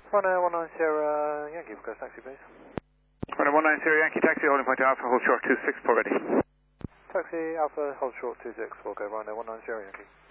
Ryanair 190 Yankee, request taxi please. Ryanair 190 Yankee taxi, holding point Alpha, hold short 264 ready. Taxi Alpha, hold short 264, go Ryanair 190 Yankee.